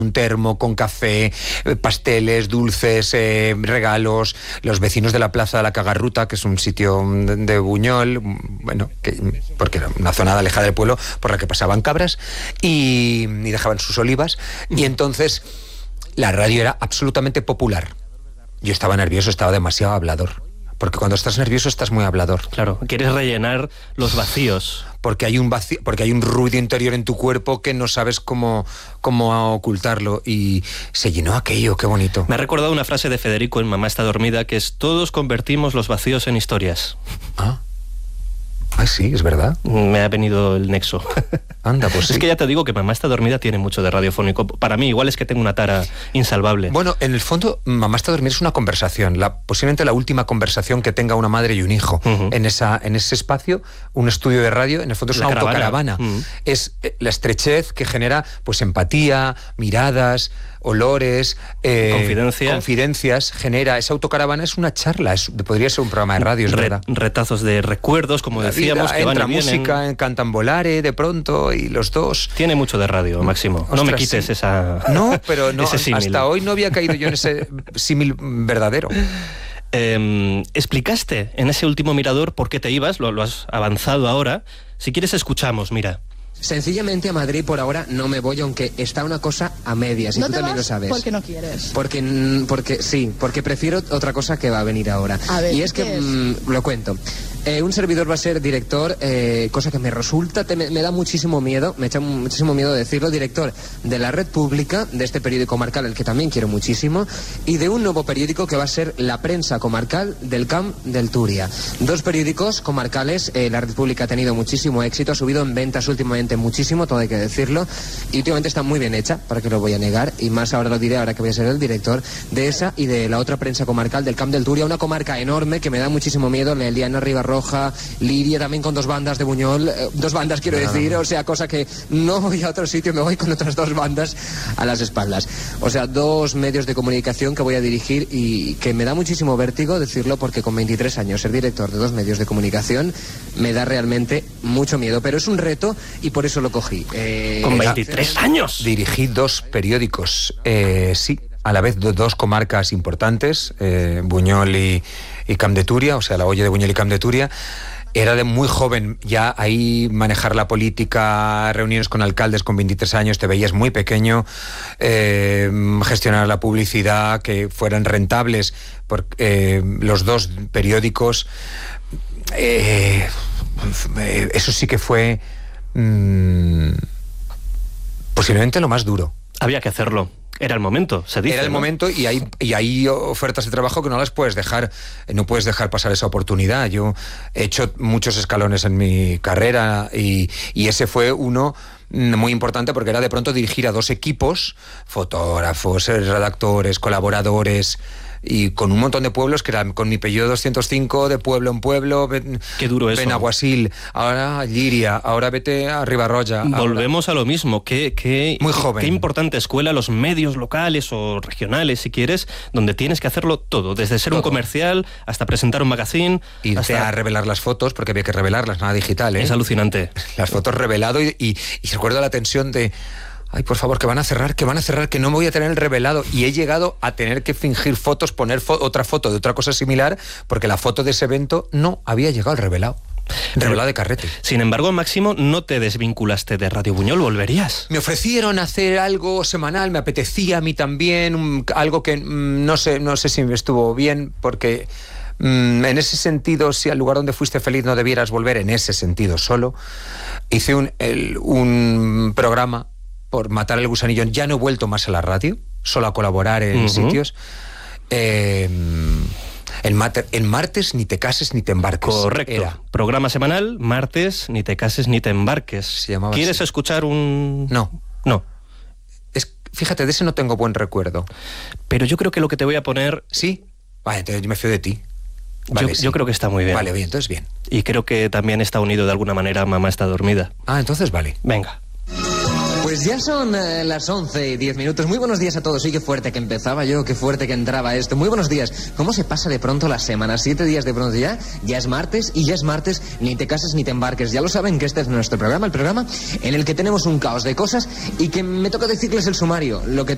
un termo con café, pasteles, dulces, regalos. Los vecinos de la Plaza de la Cagarruta, que es un sitio de Buñol, bueno, porque era una zona alejada del pueblo por la que pasaban cabras y dejaban sus olivas. Y entonces la radio era absolutamente popular. Yo estaba nervioso, estaba demasiado hablador. Porque cuando estás nervioso estás muy hablador. Claro, quieres rellenar los vacíos. Porque hay un vacío, porque hay un ruido interior en tu cuerpo que no sabes cómo ocultarlo. Y se llenó aquello, qué bonito. Me ha recordado una frase de Federico en Mamá está dormida, que es: todos convertimos los vacíos en historias. Sí, es verdad. Me ha venido el nexo. Anda, pues sí. Es que ya te digo que Mamá está dormida tiene mucho de radiofónico. Para mí, igual es que tengo una tara insalvable. Bueno, en el fondo, Mamá está dormida es una conversación, posiblemente la última conversación que tenga una madre y un hijo. En ese espacio, un estudio de radio, en el fondo es una autocaravana. Es la estrechez que genera pues empatía, miradas, olores, confidencias, genera. Esa autocaravana es una charla, podría ser un programa de radio, es verdad. Retazos de recuerdos, como decíamos, que entra van y música, cantan volare de pronto y los dos. Tiene mucho de radio, Máximo. Ostras, no me quites esa. No, pero no, ese hasta hoy no había caído yo en ese símil verdadero. Explicaste en ese último mirador por qué te ibas, lo has avanzado ahora. Si quieres escuchamos, mira. Sencillamente a Madrid por ahora no me voy, aunque está una cosa a medias, y ¿No tú te también vas? lo sabes. Porque no quieres. Porque prefiero otra cosa que va a venir ahora. A ver, y es que, lo cuento. Un servidor va a ser director, cosa que me resulta, me da muchísimo miedo, me echa muchísimo miedo decirlo, director de la red pública, de este periódico comarcal, el que también quiero muchísimo, y de un nuevo periódico que va a ser La Prensa Comarcal del Camp del Túria. 2 periódicos comarcales, la red pública ha tenido muchísimo éxito, ha subido en ventas últimamente muchísimo, todo hay que decirlo, y últimamente está muy bien hecha, para que lo voy a negar, y más ahora lo diré, ahora que voy a ser el director de esa y de la otra Prensa Comarcal del Camp del Túria, una comarca enorme que me da muchísimo miedo, la Eliana Ribarroja, Liria, también con 2 bandas de Buñol, 2 bandas quiero decir, o sea, cosa que no voy a otro sitio, me voy con otras 2 bandas a las espaldas. O sea, 2 medios de comunicación que voy a dirigir y que me da muchísimo vértigo decirlo, porque con 23 años ser director de 2 medios de comunicación me da realmente mucho miedo, pero es un reto y por eso lo cogí. Con 23 años. Dirigí 2 periódicos, sí, a la vez 2 comarcas importantes, Buñol y Camp de Túria, o sea, la Hoya de Buñol y Camp de Túria. Era de muy joven ya ahí manejar la política, reuniones con alcaldes con 23 años, te veías muy pequeño, gestionar la publicidad, que fueran rentables los 2 periódicos. Eso sí que fue posiblemente lo más duro. Había que hacerlo. Era el momento, se dice. Era el momento y hay ofertas de trabajo que no las puedes dejar, no puedes dejar pasar esa oportunidad. Yo he hecho muchos escalones en mi carrera y ese fue uno muy importante, porque era de pronto dirigir a 2 equipos, fotógrafos, redactores, colaboradores, y con un montón de pueblos, que eran con mi Peugeot 205, de pueblo en pueblo. Qué duro eso. Benaguasil, ahora Llíria, ahora vete a Ribarroja. Volvemos a lo mismo, muy joven. Qué importante escuela los medios locales o regionales, si quieres, donde tienes que hacerlo todo, desde ser un comercial hasta presentar un magazine. Irte a revelar las fotos, porque había que revelarlas, nada digital, ¿eh? Es alucinante. Las fotos revelado y recuerdo la tensión de: ay, por favor, que van a cerrar, que no me voy a tener el revelado. Y he llegado a tener que fingir fotos, poner otra foto de otra cosa similar, porque la foto de ese evento no había llegado al revelado. Revelado de carrete. Sin embargo, Máximo, no te desvinculaste de Radio Buñol, ¿volverías? Me ofrecieron hacer algo semanal, me apetecía a mí también, algo que no sé si me estuvo bien, porque en ese sentido, si al lugar donde fuiste feliz no debieras volver, en ese sentido solo, hice un programa por matar el gusanillo. Ya no he vuelto más a la radio, solo a colaborar en sitios. El martes ni te cases ni te embarques. Correcto. Programa semanal, martes ni te cases ni te embarques. Se llamaba ¿Quieres así. escuchar un...? No. Fíjate, de ese no tengo buen recuerdo. Pero yo creo que lo que te voy a poner... ¿Sí? Vale, entonces yo me fío de ti. Vale, yo creo que está muy bien. Vale, bien, entonces bien. Y creo que también está unido de alguna manera a Mamá está dormida. Entonces vale. Venga. Pues ya son las 11:10. Muy buenos días a todos. Sí, qué fuerte que empezaba yo, qué fuerte que entraba esto. Muy buenos días. ¿Cómo se pasa de pronto la semana? 7 días de pronto ya es martes, y ya es martes, ni te cases ni te embarques. Ya lo saben que este es nuestro programa, el programa en el que tenemos un caos de cosas y que me toca decirles el sumario. Lo que